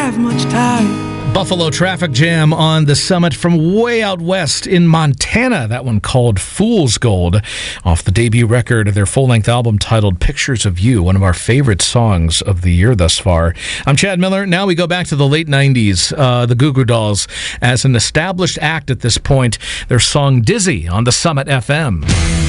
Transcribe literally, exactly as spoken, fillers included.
have much time. Buffalo Traffic Jam on the Summit from way out west in Montana. That one called Fool's Gold off the debut record of their full-length album titled Pictures of You, one of our favorite songs of the year thus far. I'm Chad Miller. Now we go back to the late nineties, uh, the Goo Goo Dolls. As an established act at this point, their song Dizzy on the Summit F M.